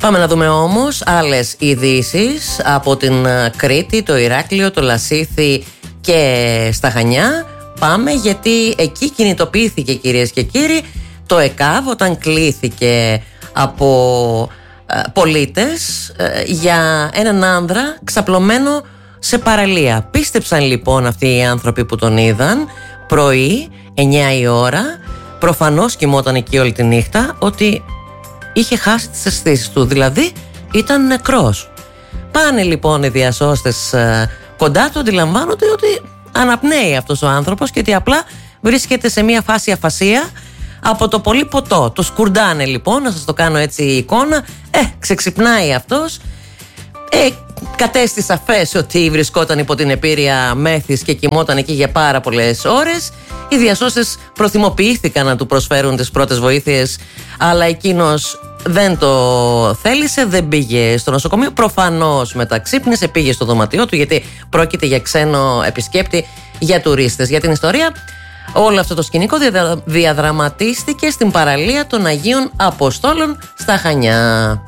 Πάμε να δούμε όμως άλλες ειδήσεις από την Κρήτη, το Ηράκλειο, το Λασίθι και στα Χανιά. Πάμε γιατί εκεί κινητοποιήθηκε, κυρίες και κύριοι, το ΕΚΑΒ όταν κλήθηκε από πολίτες για έναν άνδρα ξαπλωμένο σε παραλία. Πίστεψαν λοιπόν αυτοί οι άνθρωποι που τον είδαν πρωί 9 η ώρα, προφανώς κοιμόταν εκεί όλη τη νύχτα, ότι είχε χάσει τις αισθήσεις του, δηλαδή ήταν νεκρός. Πάνε λοιπόν οι διασώστες κοντά του, αντιλαμβάνονται ότι αναπνέει αυτός ο άνθρωπος και ότι απλά βρίσκεται σε μια φάση αφασία από το πολύ ποτό. Το σκουρντάνε λοιπόν, να σας το κάνω έτσι εικόνα. Ξεξυπνάει αυτός. Κατέστη σαφές ότι βρισκόταν υπό την επήρεια μέθης και κοιμόταν εκεί για πάρα πολλές ώρες. Οι διασώστες προθυμοποιήθηκαν να του προσφέρουν τις πρώτες βοήθειες, αλλά εκείνος δεν το θέλησε, δεν πήγε στο νοσοκομείο. Προφανώς μεταξύπνησε, πήγε στο δωματιό του, γιατί πρόκειται για ξένο επισκέπτη, για τουρίστες. Για την ιστορία, όλο αυτό το σκηνικό διαδραματίστηκε στην παραλία των Αγίων Αποστόλων στα Χανιά.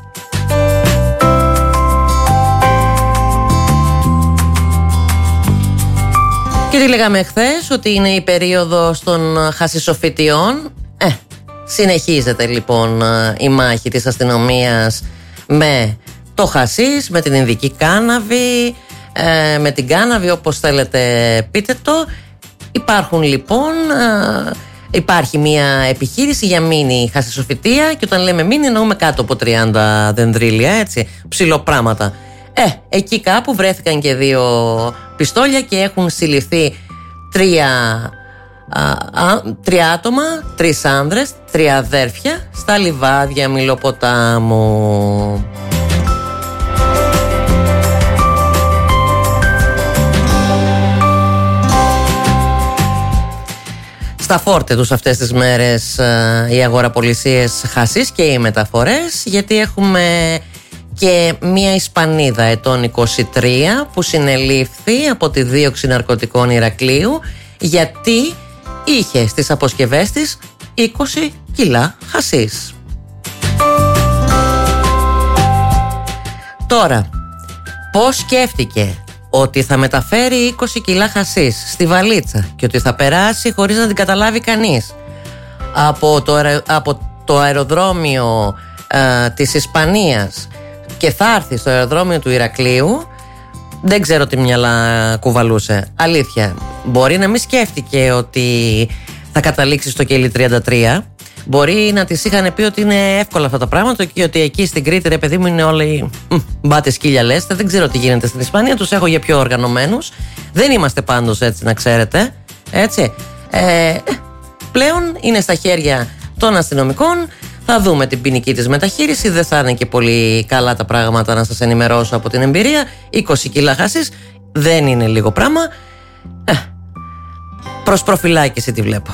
Και τι λέγαμε χθες, ότι είναι η περίοδος των χασισοφυτιών. Συνεχίζεται λοιπόν η μάχη της αστυνομίας με το χασίς, με την ινδική κάναβη, με την κάναβη, όπως θέλετε πείτε το. Υπάρχουν λοιπόν, υπάρχει μια επιχείρηση για μίνι χασισοφυτία, και όταν λέμε μίνι εννοούμε κάτω από 30 δενδρίλια, έτσι, ψιλοπράματα. Εκεί κάπου βρέθηκαν και 2 πιστόλια και έχουν συλληφθεί 3 άτομα, 3 άνδρες, 3 αδέρφια στα λιβάδια Μηλοποτάμου. Στα φόρτε τους αυτές τις μέρες οι αγοραπολισίες χασίς και οι μεταφορές, γιατί έχουμε και μία Ισπανίδα ετών 23 που συνελήφθη από τη δίωξη ναρκωτικών Ηρακλείου, γιατί είχε στις αποσκευές της 20 κιλά χασίς. Τώρα, πώς σκέφτηκε ότι θα μεταφέρει 20 κιλά χασίς στη βαλίτσα και ότι θα περάσει χωρίς να την καταλάβει κανείς από το αεροδρόμιο της Ισπανίας και θα έρθει στο αεροδρόμιο του Ηρακλείου, δεν ξέρω τι μυαλά κουβαλούσε. Αλήθεια, μπορεί να μην σκέφτηκε ότι θα καταλήξει στο κελί 33. Μπορεί να της είχαν πει ότι είναι εύκολα αυτά τα πράγματα και ότι εκεί στην Κρήτη, ρε παιδί μου, είναι όλοι μπάτε σκύλια λέστε. Δεν ξέρω τι γίνεται στην Ισπανία, τους έχω για πιο οργανωμένους. Δεν είμαστε πάντως έτσι, να ξέρετε. Έτσι. Πλέον είναι στα χέρια των αστυνομικών. Θα δούμε την ποινική της μεταχείριση. Δεν θα είναι και πολύ καλά τα πράγματα, να σας ενημερώσω από την εμπειρία. 20 κιλά χασίς δεν είναι λίγο πράγμα. Προς προφυλάκηση τη βλέπω.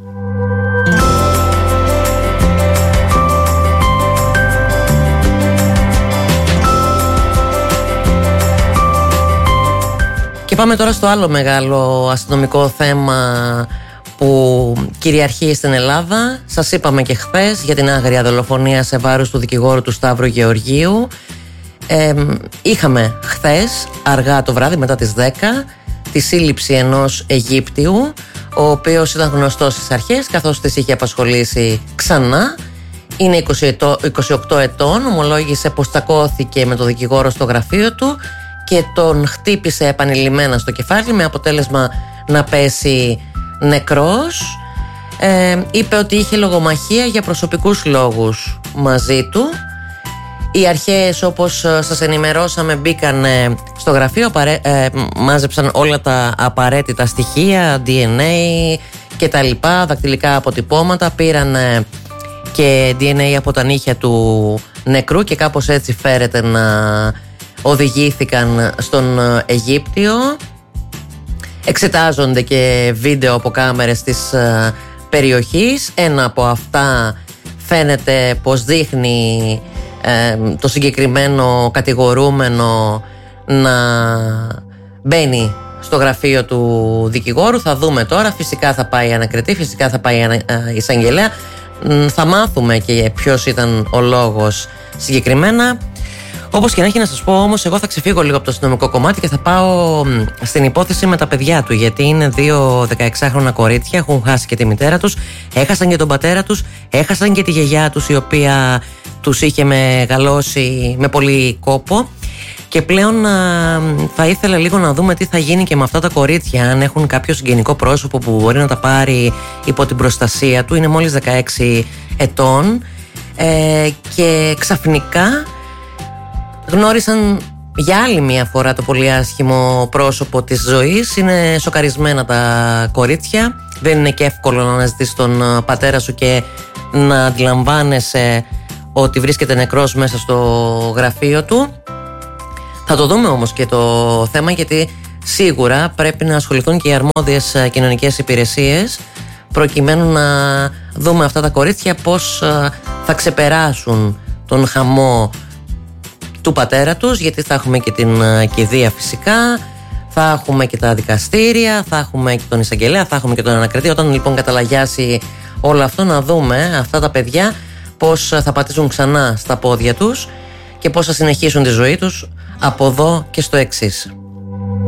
Και πάμε τώρα στο άλλο μεγάλο αστυνομικό θέμα που κυριαρχεί στην Ελλάδα. Σας είπαμε και χθες για την άγρια δολοφονία σε βάρος του δικηγόρου του Σταύρου Γεωργίου. Είχαμε χθες αργά το βράδυ, μετά τις 10, τη σύλληψη ενός Αιγύπτιου, ο οποίος ήταν γνωστός στις αρχές καθώς τις είχε απασχολήσει ξανά. Είναι 28 ετών, ομολόγησε πως τσακώθηκε με τον δικηγόρο στο γραφείο του και τον χτύπησε επανειλημμένα στο κεφάλι, με αποτέλεσμα να πέσει νεκρός. Είπε ότι είχε λογομαχία για προσωπικούς λόγους μαζί του. Οι αρχές, όπως σας ενημερώσαμε, μπήκαν στο γραφείο, μάζεψαν όλα τα απαραίτητα στοιχεία, DNA και τα λοιπά, δακτυλικά αποτυπώματα, πήραν και DNA από τα νύχια του νεκρού και κάπως έτσι φέρεται να οδηγήθηκαν στον Αιγύπτιο. Εξετάζονται και βίντεο από κάμερες της περιοχής. Ένα από αυτά φαίνεται πως δείχνει το συγκεκριμένο κατηγορούμενο να μπαίνει στο γραφείο του δικηγόρου. Θα δούμε τώρα, φυσικά θα πάει ανακριτή, φυσικά θα πάει εισαγγελέα. Θα μάθουμε και ποιος ήταν ο λόγος συγκεκριμένα. Όπως και να έχει, να σας πω όμως, εγώ θα ξεφύγω λίγο από το αστυνομικό κομμάτι και θα πάω στην υπόθεση με τα παιδιά του. Γιατί είναι 2 16χρονα κορίτσια, έχουν χάσει και τη μητέρα τους, έχασαν και τον πατέρα τους, έχασαν και τη γιαγιά τους, η οποία τους είχε μεγαλώσει με πολύ κόπο. Και πλέον θα ήθελα λίγο να δούμε τι θα γίνει και με αυτά τα κορίτσια, αν έχουν κάποιο συγγενικό πρόσωπο που μπορεί να τα πάρει υπό την προστασία του. Είναι μόλις 16 ετών και ξαφνικά γνώρισαν για άλλη μια φορά το πολύ άσχημο πρόσωπο της ζωής. Είναι σοκαρισμένα τα κορίτσια. Δεν είναι και εύκολο να αναζητήσεις τον πατέρα σου και να αντιλαμβάνεσαι ότι βρίσκεται νεκρός μέσα στο γραφείο του. Θα το δούμε όμως και το θέμα, γιατί σίγουρα πρέπει να ασχοληθούν και οι αρμόδιες κοινωνικές υπηρεσίες προκειμένου να δούμε αυτά τα κορίτσια πώς θα ξεπεράσουν τον χαμό του πατέρα τους, γιατί θα έχουμε και την κηδεία φυσικά, θα έχουμε και τα δικαστήρια, θα έχουμε και τον εισαγγελέα, θα έχουμε και τον ανακριτή. Όταν λοιπόν καταλαγιάσει όλο αυτό, να δούμε αυτά τα παιδιά πώς θα πατήσουν ξανά στα πόδια τους και πώς θα συνεχίσουν τη ζωή τους από εδώ και στο εξής.